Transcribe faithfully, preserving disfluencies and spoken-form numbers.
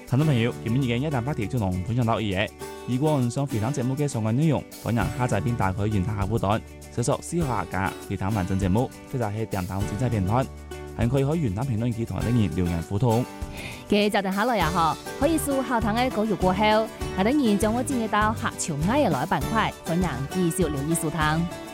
聽眾朋友，今日嘅一旦八條就同分享到呢嘢。如果唔想回聽節目嘅相關內容，歡迎下載並打開原台客戶端，搜索思考客家回聽完整節目，或者係電台精彩片段，還可以喺原台評論區同啲人留言互動。 嘅就定下來也好，可以數後堂嘅稿語過後，係等然將我轉移到客潮愛嘅來板塊，歡迎繼續留意收聽。